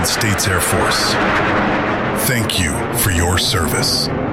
United States Air Force. Thank you for your service.